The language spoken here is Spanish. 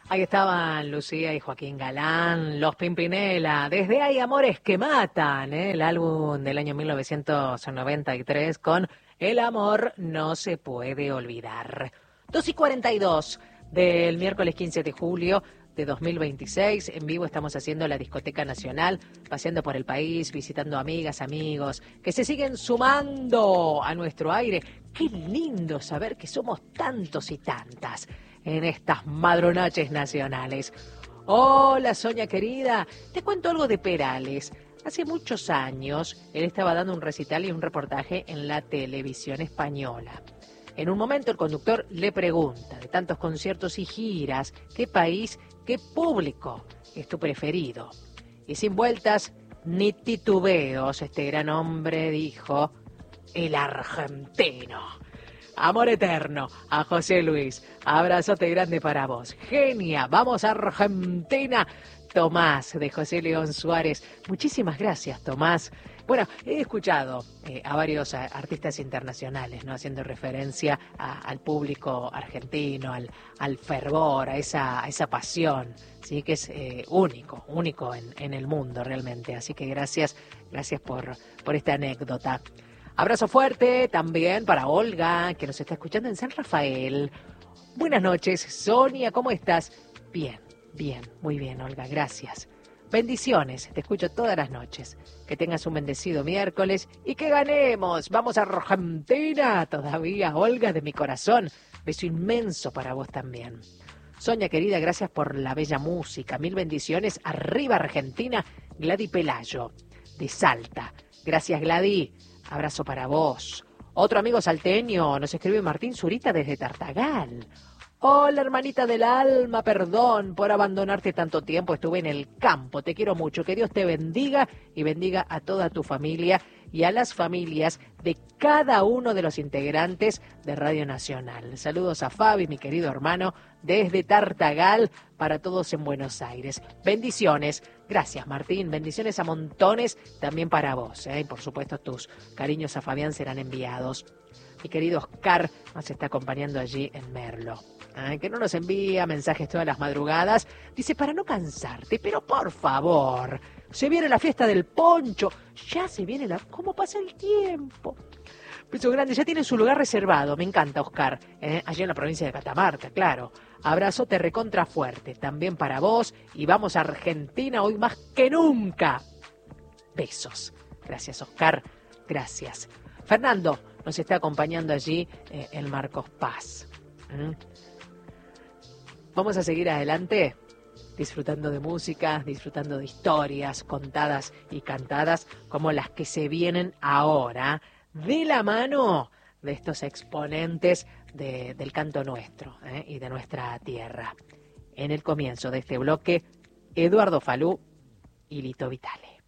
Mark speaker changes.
Speaker 1: Ahí estaban Lucía y Joaquín Galán, Los Pimpinela, Desde Hay Amores que Matan, el álbum del año 1993 con El amor no se puede olvidar. 2:42 del miércoles 15 de julio de 2026, en vivo estamos haciendo la Discoteca Nacional, paseando por el país, visitando amigas, amigos, que se siguen sumando a nuestro aire. Qué lindo saber que somos tantos y tantas en estas madrunoches nacionales. Hola, Sonia querida, te cuento algo de Perales. Hace muchos años, él estaba dando un recital y un reportaje en la televisión española. En un momento el conductor le pregunta, de tantos conciertos y giras, ¿qué país, qué público es tu preferido? Y sin vueltas ni titubeos, este gran hombre dijo, el argentino. Amor eterno a José Luis. Abrazote grande para vos. Genia, vamos a Argentina. Tomás, de José León Suárez. Muchísimas gracias, Tomás. Bueno, he escuchado a varios artistas internacionales, ¿no? Haciendo referencia al público argentino, al fervor, a esa pasión, ¿sí? Que es único en el mundo realmente. Así que gracias por esta anécdota. Abrazo fuerte también para Olga, que nos está escuchando en San Rafael. Buenas noches, Sonia, ¿cómo estás? Bien, muy bien, Olga, gracias. Bendiciones, te escucho todas las noches. Que tengas un bendecido miércoles y que ganemos. Vamos a Argentina todavía, Olga, de mi corazón. Beso inmenso para vos también. Sonia, querida, gracias por la bella música. Mil bendiciones. Arriba Argentina, Glady Pelayo, de Salta. Gracias, Glady. Abrazo para vos. Otro amigo salteño nos escribe Martín Zurita desde Tartagal. Hola, hermanita del alma, perdón por abandonarte tanto tiempo. Estuve en el campo. Te quiero mucho. Que Dios te bendiga y bendiga a toda tu familia y a las familias de cada uno de los integrantes de Radio Nacional. Saludos a Fabi, mi querido hermano, desde Tartagal para todos en Buenos Aires. Bendiciones. Gracias, Martín. Bendiciones a montones también para vos. Y por supuesto, tus cariños a Fabián serán enviados. Mi querido Oscar nos está acompañando allí en Merlo. Que no nos envía mensajes todas las madrugadas. Dice, para no cansarte, pero por favor, se viene la fiesta del poncho. Ya se viene la... ¿Cómo pasa el tiempo? Beso grande, ya tiene su lugar reservado. Me encanta, Oscar. Allí en la provincia de Catamarca, claro. Abrazote recontra fuerte. También para vos. Y vamos a Argentina hoy más que nunca. Besos. Gracias, Oscar. Gracias. Fernando nos está acompañando allí en Marcos Paz. Vamos a seguir adelante disfrutando de música, disfrutando de historias contadas y cantadas como las que se vienen ahora, de la mano de estos exponentes del canto nuestro y de nuestra tierra. En el comienzo de este bloque, Eduardo Falú y Lito Vitale.